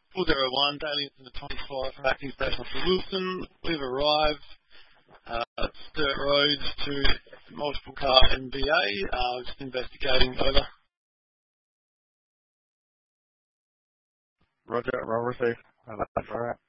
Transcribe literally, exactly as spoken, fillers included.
four zero one, Daily Incident twenty-five from Acting Station for Wilson. We've arrived uh, at Sturt Roads to multiple car M B A, uh, just investigating over. Roger, well received. All right.